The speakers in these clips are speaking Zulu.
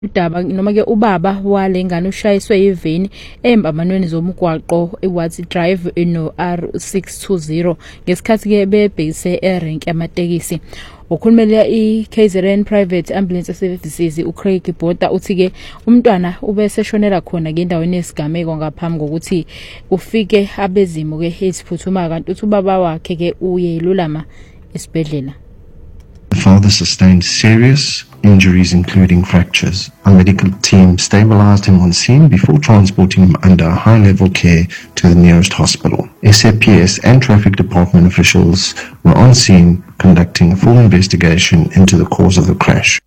udaba noma ke ubaba walengane ushayiswe yiveni embamanweni zomgwaqo eWatsi Drive no R620 ngesikhathi ke bebhekise erenki yamatekisi. Ukhulumela iKZN Private Ambulance Services uCraig Bota uthi ke umntwana ubeseshonela khona ngendaweni yesigameko ngaphambi kokuthi ufike abezimo ke eziphuthuma kanti uthi ubaba wakhe ke uyelulama esibhedlela. The father sustained serious injuries including fractures. Our medical team stabilized him on scene before transporting him under high-level care to the nearest hospital. SAPS and traffic department officials were on scene conducting a full investigation into the cause of the crash.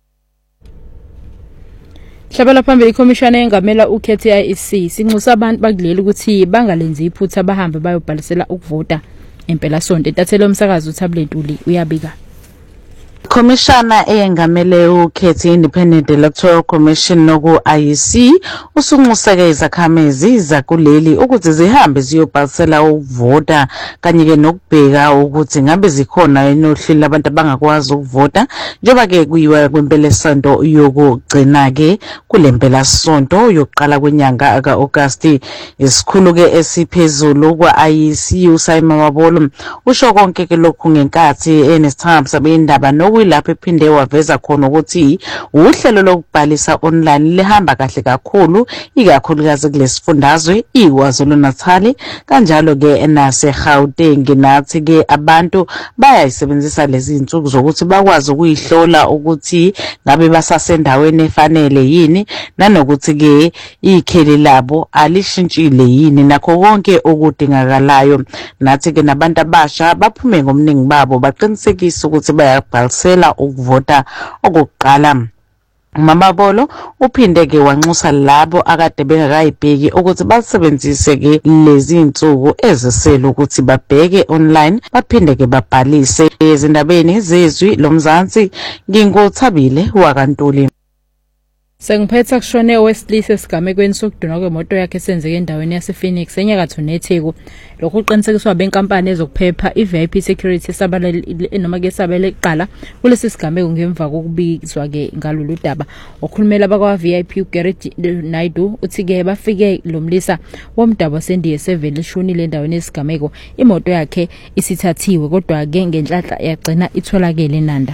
Hlabela phambili ikhomishana engamela uKTIC sinxusa abantu bakuleli ukuthi bangalenzi iphutha bahambe bayobhalisela ukuvota empela sonto. Entathelo umsakazo uThablet Uli uyabika. Commissioner eyengamele ukhethe Independent Electoral Commission noku IEC usunxuseke izakhamezi zakuleli ukuthi zihambe ziyobhalisela ukuvota kanye ke nokubheka ukuthi ngabe zikhona enohlelo abantu abangakwazi ukuvota njengoba ke kuyiwa kwempelesonto yokugcina ke kulempela sonto yokuqala kwenyanga kaAugust. Isikhulu ke esiphezulu kwa IEC uSimon Mabolo usho konke ke lokhu ngenkathi enesithamba sabendaba lapho ephinde waveza khona ukuthi uhlelo lokubhalisa online lihamba kahle kakhulu ikakhulukazi kulesifundazwe iKwaZulu-Natal kanjalo ke naseGauteng. Nathi ke abantu bayayisebenzisa lezi insuku zokuthi bakwazi ukuyihlola ukuthi ngabe basasendaweni efanele yini nanokuthi ke ikheli labo alishintshile yini nakho konke okudingakalayo. Nathi ke nabantu abasha baphume ngomningi babo baqinisekisa ukuthi bayabhalisa ukuvota okuqala. Mababolo uphinde ke wanxusa labo akade bengakayibheki ukuthi basebenzise ke lezi insuku ezisele ukuthi babheke online baphinde ke babhalise. Ezindabeni zezwi loMzansi ngingothabile wakantuli. Sengiphetha kushone Wesley esigamekweni sokuduna kwemoto yakhe senzeke endaweni yasePhoenix enyakatho neTheku. Lokhu uqinisekiswa benkampani ezokuphepha iVIP Security sabalele noma ke sabele iqala kulesi sigameko ngemva kokubizwa ke ngalolu daba. Okhulumela abakwa VIP uGarrett Naidu uthi ke bafike lomlisa womdaba sendiye 7 lishonile endaweni yesigameko. Imoto yakhe isithathiwe kodwa ke ngenhlanhla yagcina itholakele eNanda.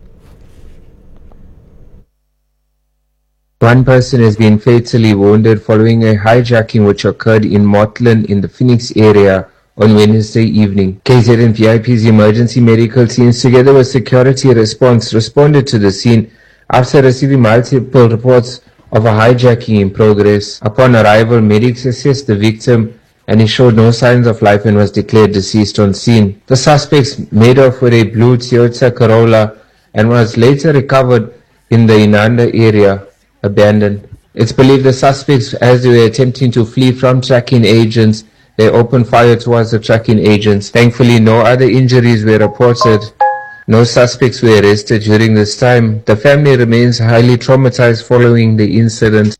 One person has been fatally wounded following a hijacking which occurred in Mortland in the Phoenix area on Wednesday evening. KZN VIP's emergency medical teams together with security response responded to the scene after receiving multiple reports of a hijacking in progress. Upon arrival, medics assessed the victim and he showed no signs of life and was declared deceased on scene. The suspects made off with a blue Toyota Corolla and was later recovered in the Inanda area, abandoned. It's believed the suspects, as they were attempting to flee from tracking agents, they opened fire towards the tracking agents. Thankfully, no other injuries were reported. No suspects were arrested during this time. The family remains highly traumatized following the incident.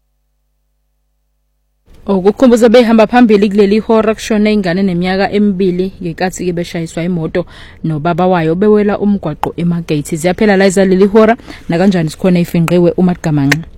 Ukukhumbuza behamba phambili kuleli hora kushone ingane neminyaka emibili ngekathi ke beshayiswa imoto nobaba wayo bewela umgwaqo eMagate. Ziyaphela la izaleli hora na kanjani sikhona ifinqiwe uMagamanqa.